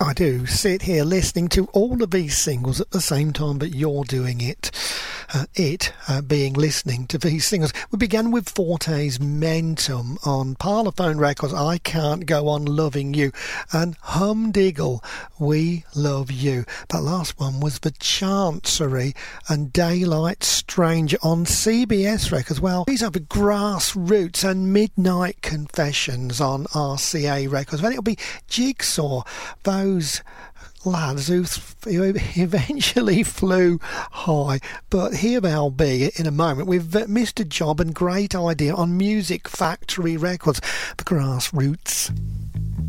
I do sit here listening to all of these singles at the same time, but you're doing it. Being listening to these singles. We began with Forte's Mentum on Parlophone Records, I Can't Go On Loving You, and Humdiggle, We Love You. That last one was The Chancery and Daylight Stranger on CBS Records. Well, these are the Grassroots and Midnight Confessions on RCA Records. Then it'll be Jigsaw, those lads who eventually flew high. But here they'll be in a moment with Mr. Job and Great Idea on Music Factory Records, the Grassroots.